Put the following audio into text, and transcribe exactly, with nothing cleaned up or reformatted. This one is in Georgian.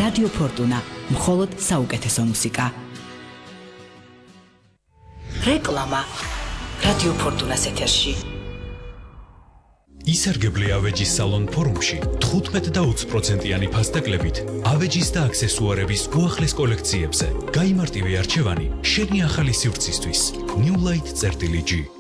რადიო ფორტუნა, მხოლოდ საუკეთესო მუსიკა. რეკლამა რადიო ფორტუნას ეთერში. ისარგებლე ავეჯის სალონ ფორუმში თხუთმეტ და ოცი პროცენტიანი ფასდაკლებით ავეჯის და აქსესუარების უახლეს კოლექციებზე. გაიმარტივე არჩევანი შენი ახალი სივრცისთვის. New Light წერტილი G